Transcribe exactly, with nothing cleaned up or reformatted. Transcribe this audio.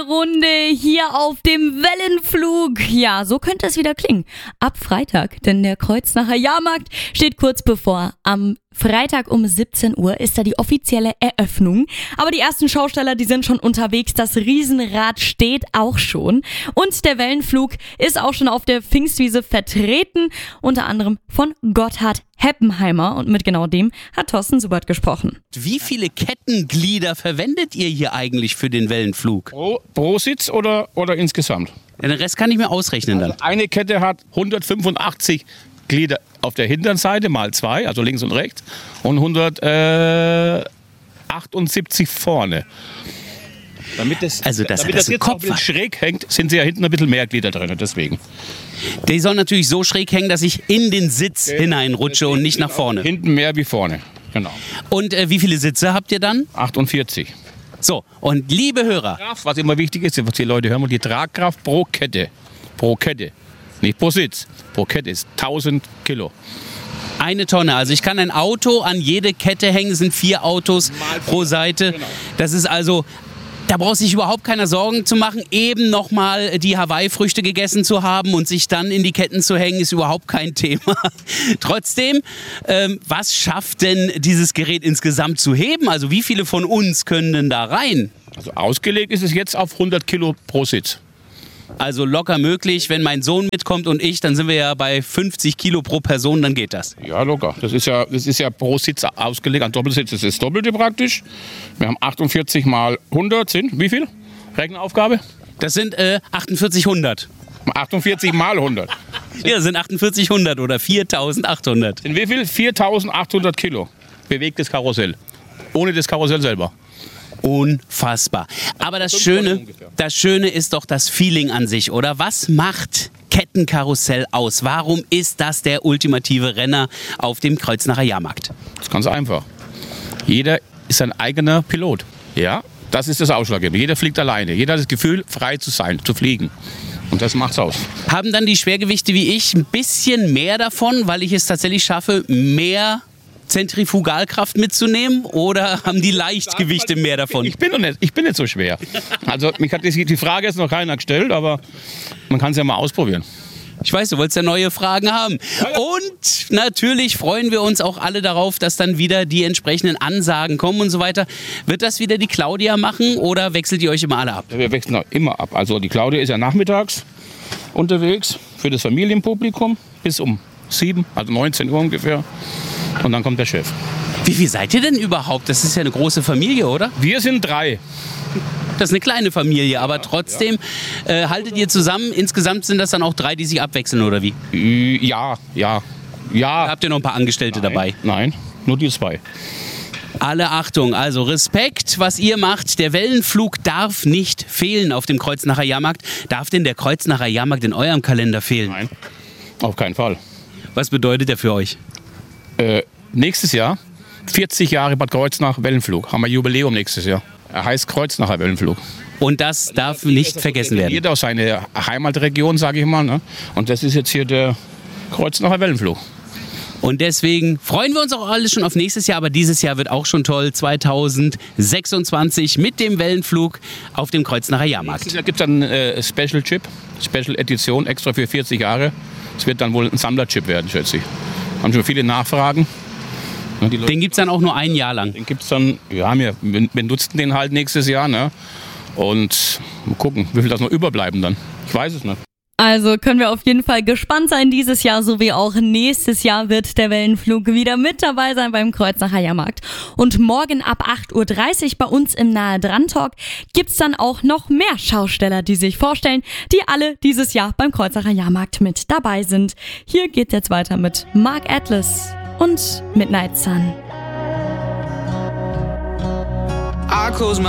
Runde hier auf dem Wellenflug. Ja, so könnte es wieder klingen. Ab Freitag, denn der Kreuznacher Jahrmarkt steht kurz bevor. Am Freitag um siebzehn Uhr ist da die offizielle Eröffnung. Aber die ersten Schausteller, die sind schon unterwegs. Das Riesenrad steht auch schon. Und der Wellenflug ist auch schon auf der Pfingstwiese vertreten. Unter anderem von Gotthard Heppenheimer. Und mit genau dem hat Thorsten Subert gesprochen. Wie viele Kettenglieder verwendet ihr hier eigentlich für den Wellenflug? Pro, pro Sitz oder, oder insgesamt? Den Rest kann ich mir ausrechnen dann. Also eine Kette hat hundertfünfundachtzig Glieder auf der hinteren Seite mal zwei, also links und rechts, und hundertachtundsiebzig vorne. Damit das, also das, damit das das jetzt auch ein bisschen schräg hängt, sind sie ja hinten ein bisschen mehr Glieder drin, deswegen. Die sollen natürlich so schräg hängen, dass ich in den Sitz okay. hineinrutsche und nicht nach vorne. Hinten mehr wie vorne, genau. Und äh, wie viele Sitze habt ihr dann? achtundvierzig. So, und liebe Hörer. Was immer wichtig ist, was die Leute hören, die Tragkraft pro Kette, pro Kette. Nicht pro Sitz. Pro Kette ist tausend Kilo. Eine Tonne. Also ich kann ein Auto an jede Kette hängen. Es sind vier Autos pro Seite. Genau. Das ist also, da braucht sich überhaupt keiner Sorgen zu machen. Eben nochmal die Hawaii-Früchte gegessen zu haben und sich dann in die Ketten zu hängen, ist überhaupt kein Thema. Trotzdem, ähm, was schafft denn dieses Gerät insgesamt zu heben? Also wie viele von uns können denn da rein? Also ausgelegt ist es jetzt auf hundert Kilo pro Sitz. Also locker möglich, wenn mein Sohn mitkommt und ich, dann sind wir ja bei fünfzig Kilo pro Person, dann geht das. Ja, locker. Das ist ja, das ist ja pro Sitz ausgelegt. Ein Doppelsitz ist das Doppelte praktisch. Wir haben achtundvierzig mal hundert sind, wie viel? Rechenaufgabe? Das sind äh, achtundvierzig hundert. achtundvierzig mal hundert. Ja, das sind achtundvierzig hundert oder viertausendachthundert. Sind wie viel? viertausendachthundert Kilo bewegtes Karussell. Ohne das Karussell selber. Unfassbar. Aber das Schöne, das Schöne ist doch das Feeling an sich, oder? Was macht Kettenkarussell aus? Warum ist das der ultimative Renner auf dem Kreuznacher Jahrmarkt? Das ist ganz einfach. Jeder ist sein eigener Pilot. Ja, das ist das Ausschlaggebende. Jeder fliegt alleine. Jeder hat das Gefühl, frei zu sein, zu fliegen. Und das macht's aus. Haben dann die Schwergewichte wie ich ein bisschen mehr davon, weil ich es tatsächlich schaffe, mehr Zentrifugalkraft mitzunehmen, oder haben die Leichtgewichte mehr davon? Ich bin, nicht, ich bin nicht so schwer. Also mich hat die Frage jetzt noch keiner gestellt, aber man kann es ja mal ausprobieren. Ich weiß, du wolltest ja neue Fragen haben. Und natürlich freuen wir uns auch alle darauf, dass dann wieder die entsprechenden Ansagen kommen und so weiter. Wird das wieder die Claudia machen oder wechselt ihr euch immer alle ab? Wir wechseln auch immer ab. Also die Claudia ist ja nachmittags unterwegs für das Familienpublikum bis um sieben, also neunzehn Uhr ungefähr. Und dann kommt der Chef. Wie viel seid ihr denn überhaupt? Das ist ja eine große Familie, oder? Wir sind drei. Das ist eine kleine Familie, aber trotzdem äh, haltet ihr zusammen. Insgesamt sind das dann auch drei, die sich abwechseln, oder wie? Ja, ja, ja. Habt ihr noch ein paar Angestellte Nein, dabei? Nein, nur die zwei. Alle Achtung, also Respekt, was ihr macht. Der Wellenflug darf nicht fehlen auf dem Kreuznacher Jahrmarkt. Darf denn der Kreuznacher Jahrmarkt in eurem Kalender fehlen? Nein, auf keinen Fall. Was bedeutet der für euch? Äh, nächstes Jahr, vierzig Jahre Bad Kreuznach Wellenflug, haben wir Jubiläum nächstes Jahr. Er heißt Kreuznacher Wellenflug. Und das darf nicht vergessen werden. Jeder aus seiner Heimatregion, sage ich mal. Ne? Und das ist jetzt hier der Kreuznacher Wellenflug. Und deswegen freuen wir uns auch alles schon auf nächstes Jahr, aber dieses Jahr wird auch schon toll, zweitausendsechsundzwanzig mit dem Wellenflug auf dem Kreuznacher Jahrmarkt. Nächstes Jahr gibt es dann äh, Special Chip, Special Edition, extra für vierzig Jahre. Es wird dann wohl ein Sammlerchip werden, schätze ich. Haben schon viele Nachfragen. Den gibt es dann auch nur ein Jahr lang? Den gibt es dann, ja, wir benutzen den halt nächstes Jahr. Ne? Und mal gucken, wie viel das noch überbleiben dann. Ich weiß es nicht. Also können wir auf jeden Fall gespannt sein. Dieses Jahr sowie auch nächstes Jahr wird der Wellenflug wieder mit dabei sein beim Kreuznacher Jahrmarkt. Und morgen ab acht Uhr dreißig bei uns im Nahe Dran Talk gibt's dann auch noch mehr Schausteller, die sich vorstellen, die alle dieses Jahr beim Kreuznacher Jahrmarkt mit dabei sind. Hier geht jetzt weiter mit Mark Atlas und Midnight Sun. I close my